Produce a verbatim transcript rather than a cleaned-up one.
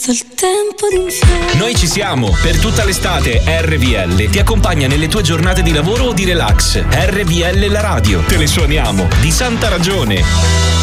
il tempo d'inferno. Noi ci siamo. Per tutta l'estate R V L ti accompagna nelle tue giornate di lavoro o di relax. R V L la radio. Te le suoniamo di santa ragione.